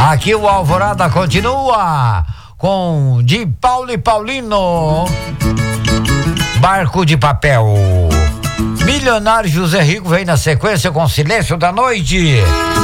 Aqui o Alvorada continua com de Paulo e Paulino, Barco de Papel. Milionário José Rico vem na sequência com Silêncio da Noite.